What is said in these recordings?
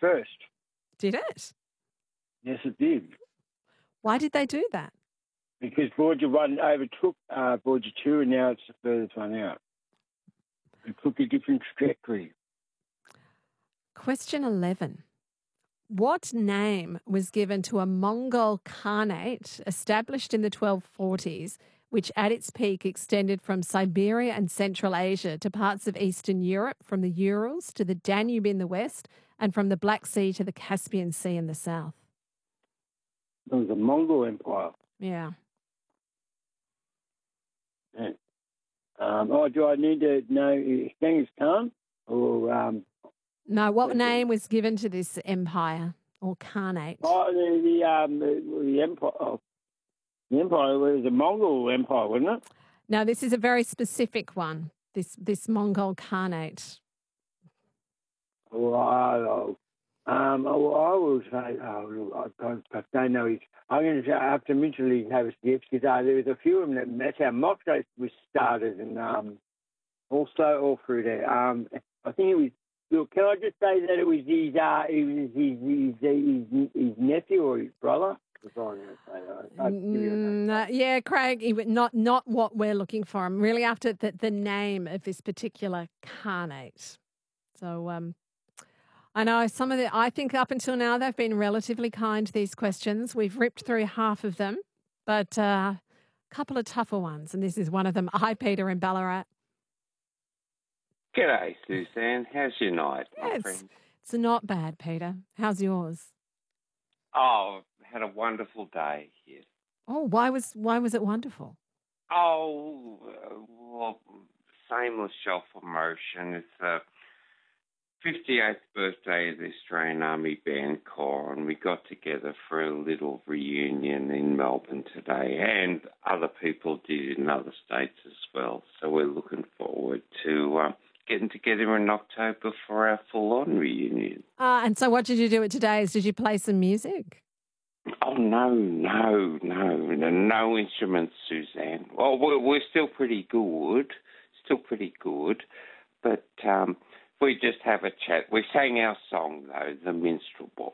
first. Did it? Yes, it did. Why did they do that? Because Voyager 1 overtook Voyager 2, and now it's the furthest one out. It took a different trajectory. Question 11. What name was given to a Mongol Khanate established in the 1240s, which at its peak extended from Siberia and Central Asia to parts of Eastern Europe, from the Urals to the Danube in the west, and from the Black Sea to the Caspian Sea in the south? It was a Mongol Empire. Yeah. Do I need to know Genghis Khan? Or, No, what name was given to this empire or Khanate? The Empire. Oh, the Empire was the Mongol Empire, wasn't it? Now, this is a very specific one, this Mongol Khanate. Well, I will say, I don't know. I'm going to have to mentally have a guess because there was a few of them that's how Moscow was started, and also all through there. I think it was. Look, can I just say that it was his nephew or his brother? Yeah, Craig, not what we're looking for. I'm really after the name of this particular Khanate. So I know I think up until now they've been relatively kind to these questions. We've ripped through half of them, but a couple of tougher ones, and this is one of them. Hi, Peter in Ballarat. G'day, Suzanne. How's your night, my friend? It's not bad, Peter. How's yours? Oh, had a wonderful day here. Oh, why was it wonderful? Oh, well, same with self-promotion. It's the 58th birthday of the Australian Army Band Corps, and we got together for a little reunion in Melbourne today, and other people did in other states as well. So we're looking forward to getting together in October for our full-on reunion. And so what did you do at today's? Did you play some music? Oh, no instruments, Suzanne. Well, we're still pretty good, but we just have a chat. We sang our song, though, The Minstrel Boy,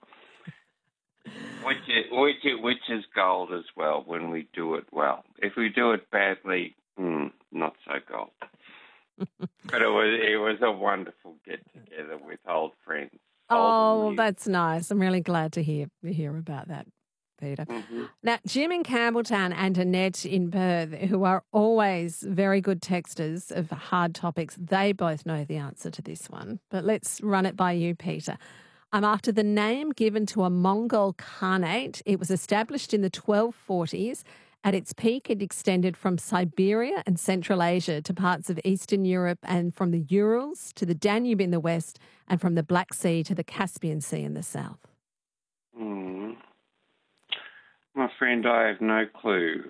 which is gold as well when we do it well. If we do it badly, not so gold. But it was a wonderful get-together with old friends. Oh, that's nice. I'm really glad to hear about that, Peter. Mm-hmm. Now, Jim in Campbelltown and Annette in Perth, who are always very good texters of hard topics, they both know the answer to this one. But let's run it by you, Peter. I'm after the name given to a Mongol Khanate. It was established in the 1240s. At its peak, it extended from Siberia and Central Asia to parts of Eastern Europe, and from the Urals to the Danube in the west, and from the Black Sea to the Caspian Sea in the south. My friend, I have no clue.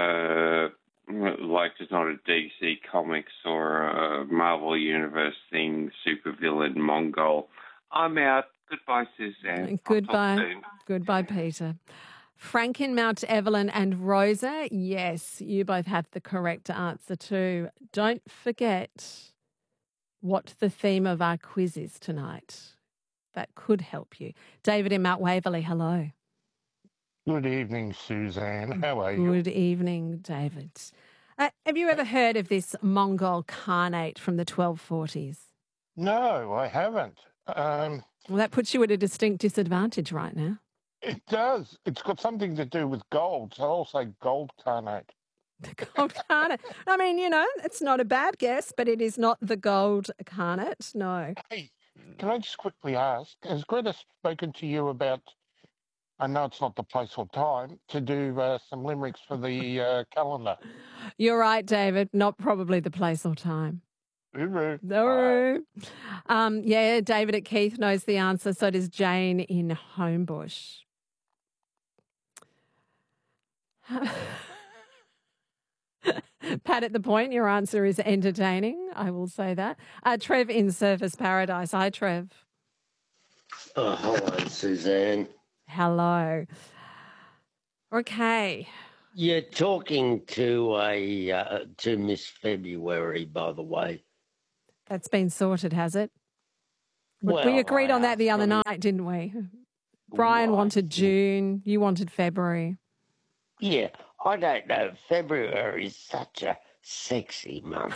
It's not a DC Comics or a Marvel Universe thing, supervillain Mongol. I'm out. Goodbye, Suzanne. Goodbye, Peter. Frank in Mount Evelyn and Rosa, yes, you both have the correct answer too. Don't forget what the theme of our quiz is tonight. That could help you. David in Mount Waverley, hello. Good evening, Suzanne. How are you? Good evening, David. Have you ever heard of this Mongol Khanate from the 1240s? No, I haven't. Well, that puts you at a distinct disadvantage right now. It does. It's got something to do with gold, so I'll say gold Khanate. The gold Khanate. I mean, it's not a bad guess, but it is not the gold Khanate, no. Hey, can I just quickly ask, has Greta spoken to you about, I know it's not the place or time, to do some limericks for the calendar? You're right, David. Not probably the place or time. No. Yeah, David at Keith knows the answer. So does Jane in Homebush. Pat at the Point, your answer is entertaining. I will say that. Trev in Surfers Paradise. Hi, Trev. Hello, Suzanne. Hello. Okay. You're talking to Miss February, by the way. That's been sorted, has it? We agreed I on that the asked other them, night, didn't we? Brian well, I wanted think, June. You wanted February. yeah, I don't know. February is such a sexy month.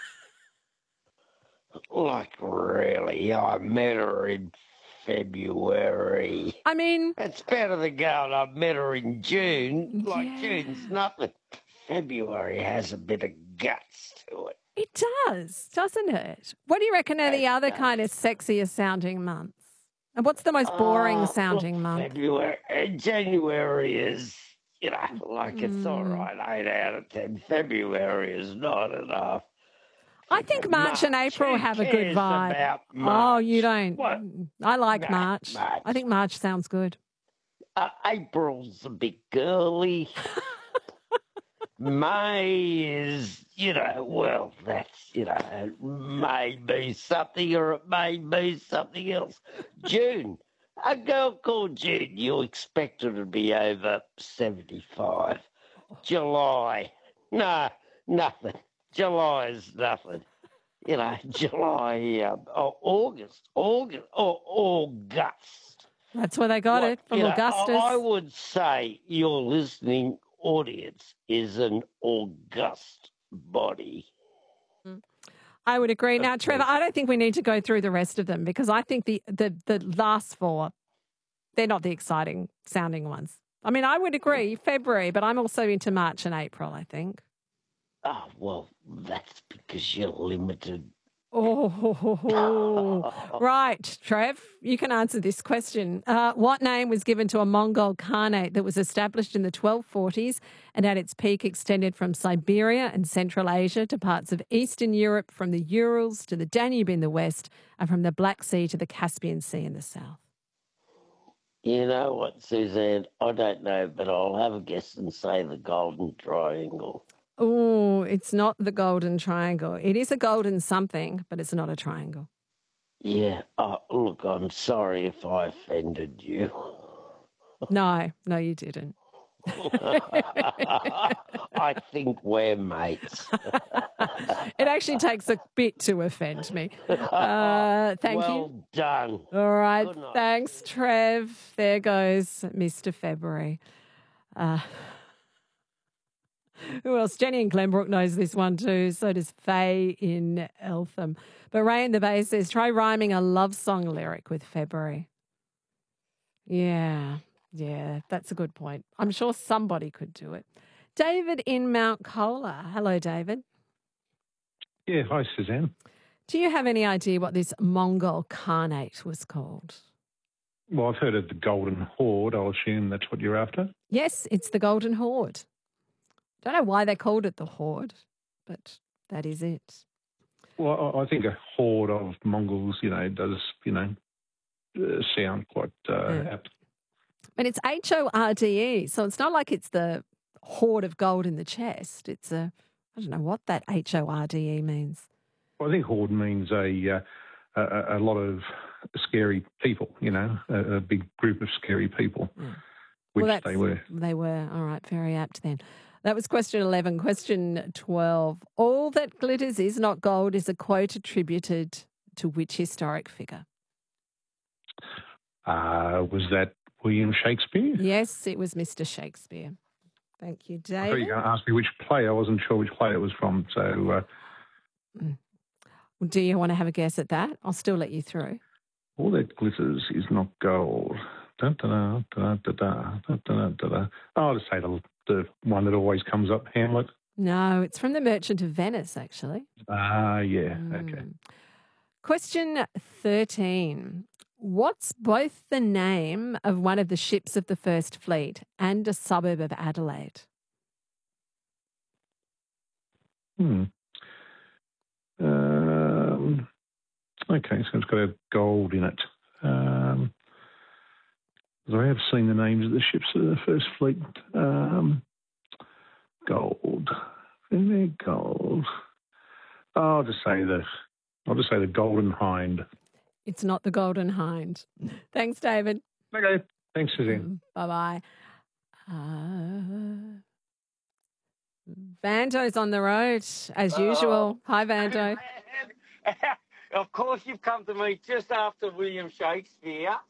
Like, really, I met her in February. I mean, It's better than going, I met her in June. Like, June's yeah, nothing. February has a bit of guts to it. it does, doesn't it? What do you reckon are It the other kind of does. sexier sounding months? And what's the most boring Look, sounding month? February, January is, like it's all Mm. right, 8 out of 10. February is not enough. I think March and March, April who have a good cares vibe. about Oh, you March? don't. What? I like No, March. I March. think March sounds good. April's a bit girly. May is, well, that's, it may be something or it may be something else. June, a girl called June, you expect her to be over 75. July, no, nothing. July is nothing. July, August, August. That's where they got What, it from Augustus. I would say your listening audience is an august body. I would agree. Of Now, Trevor, course. I don't think we need to go through the rest of them because I think the last four, they're not the exciting sounding ones. I mean, I would agree February, but I'm also into March and April, I think. Oh, well, that's because you're limited. Oh, right, Trev, you can answer this question. What name was given to a Mongol Khanate that was established in the 1240s and at its peak extended from Siberia and Central Asia to parts of Eastern Europe, from the Urals to the Danube in the west, and from the Black Sea to the Caspian Sea in the south? You know what, Suzanne? I don't know, but I'll have a guess and say the Golden Triangle. Oh, it's not the Golden Triangle. It is a golden something, but it's not a triangle. Yeah. Oh, look, I'm sorry if I offended you. No, you didn't. I think we're mates. It actually takes a bit to offend me. Thank you. Well done. All right. Good night. Thanks, Trev. There goes Mr. February. Who else? Jenny in Glenbrook knows this one too. So does Faye in Eltham. But Ray in the Bay says, try rhyming a love song lyric with February. Yeah, that's a good point. I'm sure somebody could do it. David in Mount Colah. Hello, David. Yeah, hi, Suzanne. Do you have any idea what this Mongol Khanate was called? Well, I've heard of the Golden Horde. I'll assume that's what you're after. Yes, it's the Golden Horde. Don't know why they called it the Horde, but that is it. Well, I think a horde of Mongols, does, sound quite apt. And it's HORDE, so it's not like it's the hoard of gold in the chest. It's I don't know what that HORDE means. Well, I think horde means a lot of scary people, a big group of scary people, which they were. They were. All right, very apt then. That was question 11. Question 12. All that glitters is not gold is a quote attributed to which historic figure? Was that William Shakespeare? Yes, it was Mr. Shakespeare. Thank you, I thought David. you were going to ask me which play. I wasn't sure which play it was from. So, Do you want to have a guess at that? I'll still let you through. all that glitters is not gold. Da, da, da, da, da, da, da, da, da. I'll just say the one that always comes up, Hamlet. No, it's from The Merchant of Venice, actually. Yeah, okay. Question 13. What's both the name of one of the ships of the First Fleet and a suburb of Adelaide? Okay, so it's got a gold in it. I have seen the names of the ships of the First Fleet. Gold. In there, gold. I'll just say the Golden Hind. It's not the Golden Hind. Thanks, David. Okay. Thanks, Suzanne. Bye-bye. Vando's on the road, as usual. Hi, Vando. Of course, you've come to me just after William Shakespeare.